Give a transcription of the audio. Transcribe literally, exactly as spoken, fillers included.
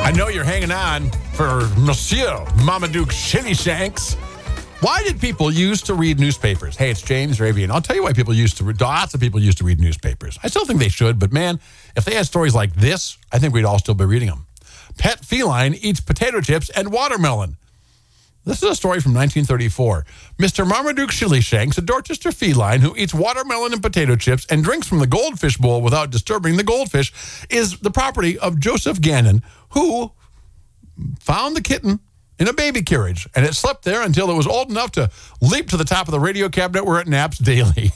I know you're hanging on for Monsieur Marmaduke Chili Shanks. Why did people used to read newspapers? Hey, it's James Ravian. I'll tell you why people used to read, lots of people used to read newspapers. I still think they should, but man, if they had stories like this, I think we'd all still be reading them. Pet feline eats potato chips and watermelon. This is a story from nineteen thirty-four. Mister Marmaduke Chili Shanks, a Dorchester feline who eats watermelon and potato chips and drinks from the goldfish bowl without disturbing the goldfish, is the property of Joseph Gannon, who found the kitten in a baby carriage, and it slept there until it was old enough to leap to the top of the radio cabinet where it naps daily.